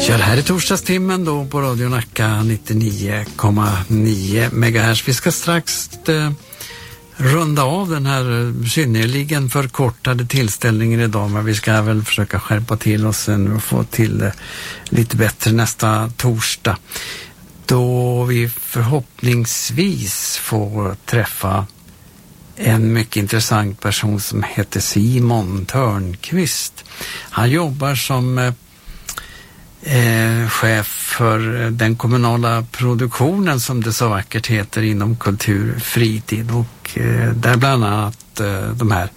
Ja, det här är torsdagstimmen då på Radio Nacka 99,9 MHz. Vi ska strax runda av den här synnerligen förkortade tillställningen idag, men vi ska väl försöka skärpa till oss och få till lite bättre nästa torsdag, då vi förhoppningsvis får träffa en mycket intressant person som heter Simon Törnqvist. Han jobbar som chef för den kommunala produktionen, som det så vackert heter, inom kulturfritid, och där bland annat de här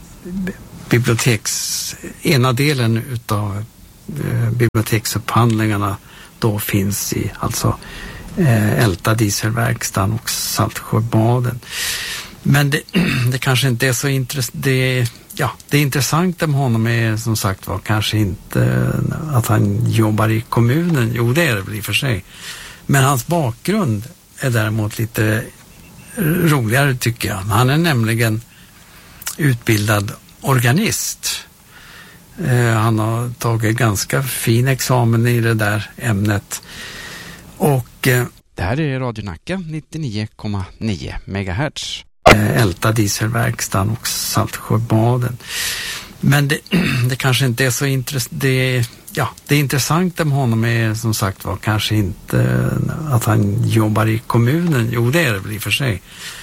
ena delen utav biblioteksupphandlingarna då finns i alltså Älta dieselverkstan och Saltsjöbaden. Men det kanske inte är så intressant. Det intressanta med honom är som sagt var kanske inte att han jobbar i kommunen. Jo, det är det väl i och för sig. Men hans bakgrund är däremot lite roligare, tycker jag. Han är nämligen utbildad organist. Han har tagit ganska fin examen i det där ämnet. Och det här är Radio Nacka 99,9 MHz. Älta dieselverkstan och Saltsjöbaden. Men det kanske inte är så intressant. Det intressanta med honom är som sagt var kanske inte att han jobbar i kommunen. Jo, det är det väl i och för sig.